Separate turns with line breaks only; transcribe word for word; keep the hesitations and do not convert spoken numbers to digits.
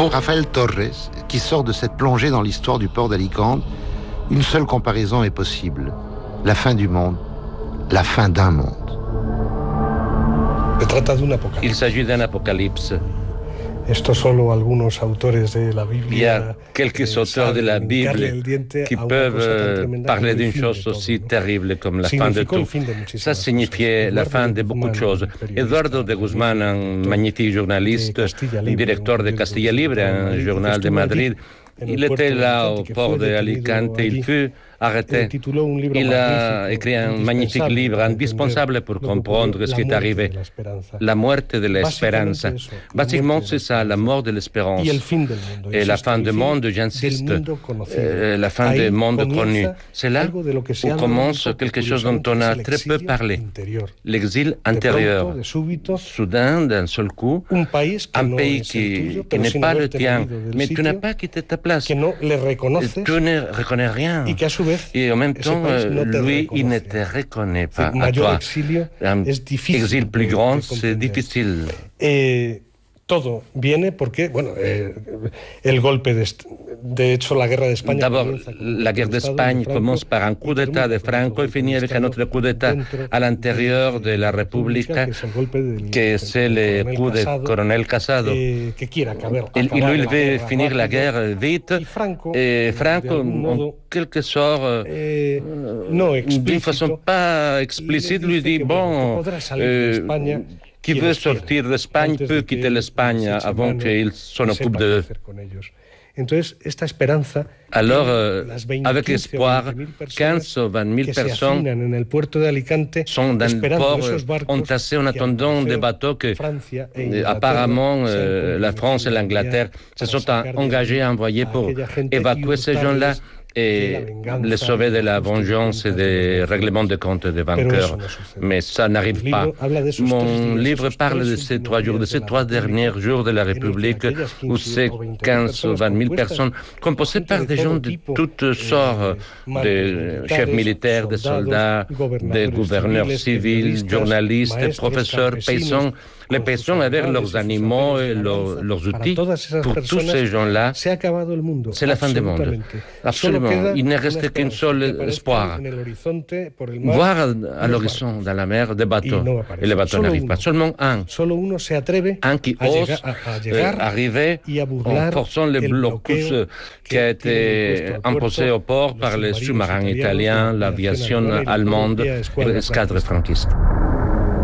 Pour Rafael Torres, qui sort de cette plongée dans l'histoire du port d'Alicante, une seule comparaison est possible. La fin du monde, la fin d'un monde.
Il s'agit d'un apocalypse.
Il
y a quelques auteurs de la Bible qui peuvent parler d'une chose aussi terrible comme la fin de tout. Ça signifiait la fin de beaucoup de choses. Eduardo de Guzmán, un magnifique journaliste, directeur de Castilla Libre, un journal de Madrid, il était là au port d'Alicante, il fut arrêté. Il a écrit un magnifique livre indispensable pour comprendre ce qui est arrivé. La muerte de l'espérance. Basiquement, c'est ça, la mort de l'espérance. Et la fin du monde, j'insiste, euh, la fin du monde connu. C'est là où commence quelque chose dont on a très peu parlé. L'exil intérieur. Soudain, d'un seul coup, un pays qui, qui n'est pas le tien, mais tu n'as pas quitté ta place. Tu ne reconnais rien. Et en même temps, lui, il ne te reconnaît pas à toi. Un exil plus grand, c'est difficile.
Todo viene porque, bueno, eh, el golpe de, de hecho la guerra de España.
D'abord, la guerre d'Espagne commence par un coup d'État de Franco et finit avec un autre coup d'État à l'intérieur de la République, que c'est le coup du colonel Casado. Il, il lui veut finir la guerre vite, et Franco, en quelque sorte, d'une façon pas explicite, lui dit, bon, euh, qui veut sortir d'Espagne peut quitter l'Espagne avant qu'il s'en occupe de... Alors, euh, avec espoir, quinze ou vingt mille personnes sont dans le port entassées en attendant des bateaux que, euh, apparemment, euh, la France et l'Angleterre se sont engagés à envoyer pour évacuer ces gens-là et les sauver de la vengeance et des règlements de comptes des vainqueurs. Mais ça n'arrive pas. Mon livre parle de ces trois jours, de ces trois derniers jours de la République, où ces quinze ou vingt mille personnes, composées par des gens de toutes sortes, des chefs militaires, des soldats, des gouverneurs civils, journalistes, professeurs, paysans, les paysans avec leurs animaux et leurs, leurs outils. Pour tous ces gens-là, c'est la fin du monde. Absolument. Il ne reste qu'un seul espoir. Voir à l'horizon, dans la mer, des bateaux. Et les bateaux n'arrivent pas. Seulement un. Un qui ose euh, arriver en forçant le blocus qui a été imposé au port par les sous-marins italiens, l'aviation allemande et l'escadre franquiste.